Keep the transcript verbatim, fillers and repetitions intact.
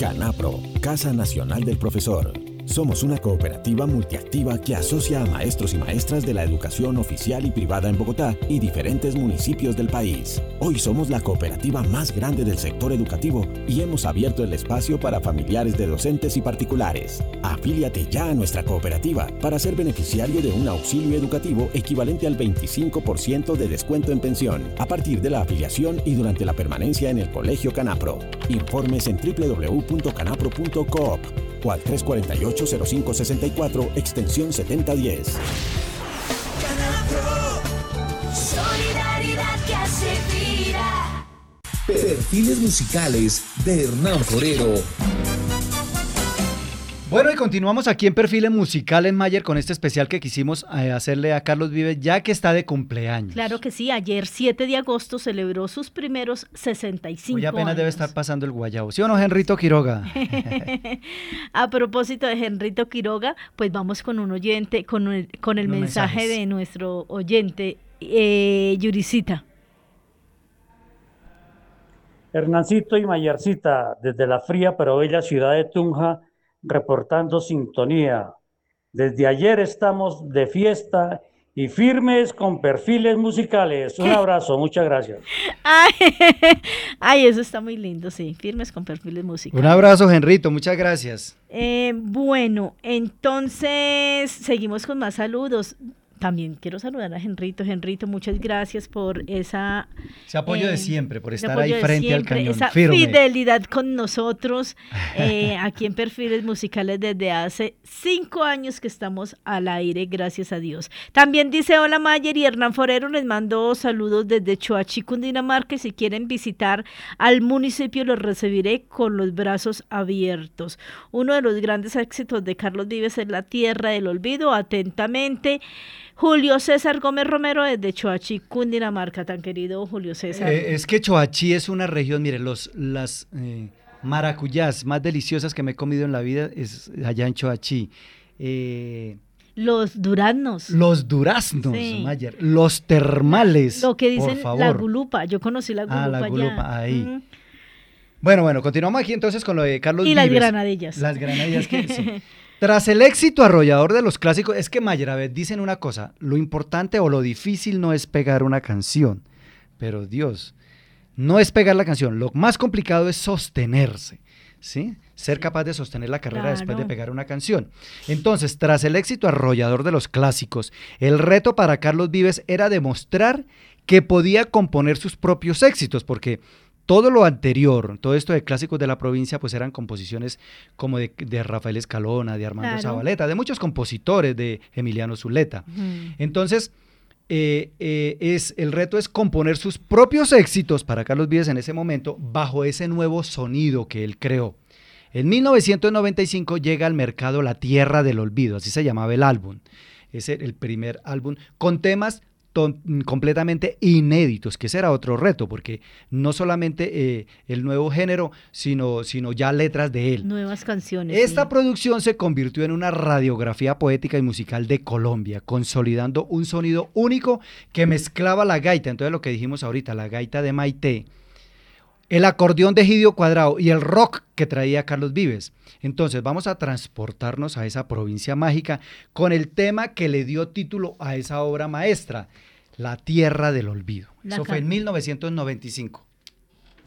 CANAPRO, Casa Nacional del Profesor. Somos una cooperativa multiactiva que asocia a maestros y maestras de la educación oficial y privada en Bogotá y diferentes municipios del país. Hoy somos la cooperativa más grande del sector educativo y hemos abierto el espacio para familiares de docentes y particulares. Afíliate ya a nuestra cooperativa para ser beneficiario de un auxilio educativo equivalente al veinticinco por ciento de descuento en pensión a partir de la afiliación y durante la permanencia en el Colegio CANAPRO. Informes en doble u doble u doble u punto canapro punto coop o al tres cuatro ocho, cero cinco seis cuatro, extensión setenta diez. CANAPRO, solidaridad que hace vida. Perfiles musicales de Hernán Forero. Bueno, y continuamos aquí en Perfiles Musicales, Mayer, con este especial que quisimos eh, hacerle a Carlos Vives, ya que está de cumpleaños. Claro que sí, ayer siete de agosto celebró sus primeros sesenta y cinco Hoy apenas años. debe estar pasando el guayabo, ¿sí o no, Henrito Quiroga? A propósito de Henrito Quiroga, pues vamos con un oyente, con el, con el mensaje mensajes. de nuestro oyente, eh, Yuricita. Hernancito y Mayarcita, desde la fría pero bella ciudad de Tunja, reportando sintonía. Desde ayer estamos de fiesta y firmes con perfiles musicales. Un abrazo, muchas gracias. Ay, ay, eso está muy lindo, sí, firmes con perfiles musicales. Un abrazo, Henrito, muchas gracias. Eh, bueno, entonces seguimos con más saludos. También quiero saludar a Henrito. Henrito, muchas gracias por esa... Ese apoyo eh, de siempre, por estar ahí frente siempre, al cañón, esa firme. Fidelidad con nosotros, eh, aquí en Perfiles Musicales desde hace cinco años que estamos al aire, gracias a Dios. También dice, hola Mayer y Hernán Forero, les mando saludos desde Choachí, Cundinamarca, y si quieren visitar al municipio los recibiré con los brazos abiertos. Uno de los grandes éxitos de Carlos Vives es La Tierra del Olvido, atentamente, Julio César Gómez Romero desde Choachí, Cundinamarca, tan querido Julio César. Eh, es que Choachí es una región, mire, los, las eh, maracuyás más deliciosas que me he comido en la vida es allá en Choachí. Eh, los duraznos. Los duraznos, sí. Mayer, los termales, lo que dicen por favor. La Gulupa, yo conocí La Gulupa. Ah, La Gulupa, allá. ahí. Mm. Bueno, bueno, continuamos aquí entonces con lo de Carlos y Vives. Y las granadillas. Las granadillas que sí. Tras el éxito arrollador de los clásicos, es que Mayer, a ver, dicen una cosa, lo importante o lo difícil no es pegar una canción, pero Dios, no es pegar la canción, lo más complicado es sostenerse, ¿sí? Ser capaz de sostener la carrera claro. después de pegar una canción. Entonces, tras el éxito arrollador de los clásicos, el reto para Carlos Vives era demostrar que podía componer sus propios éxitos, porque todo lo anterior, todo esto de clásicos de la provincia, pues eran composiciones como de, de Rafael Escalona, de Armando claro. Zabaleta, de muchos compositores, de Emiliano Zuleta. Uh-huh. Entonces, eh, eh, es, el reto es componer sus propios éxitos para Carlos Vives en ese momento, bajo ese nuevo sonido que él creó. En mil novecientos noventa y cinco llega al mercado La Tierra del Olvido, así se llamaba el álbum. Es el, el primer álbum con temas completamente inéditos, que ese era otro reto, porque no solamente eh, el nuevo género, sino, sino ya letras de él. Nuevas canciones. Esta sí. producción se convirtió en una radiografía poética y musical de Colombia, consolidando un sonido único que mezclaba la gaita, entonces lo que dijimos ahorita, la gaita de Maite, el acordeón de Egidio Cuadrado y el rock que traía Carlos Vives. Entonces vamos a transportarnos a esa provincia mágica con el tema que le dio título a esa obra maestra, La Tierra del Olvido. La Eso fue en mil novecientos noventa y cinco.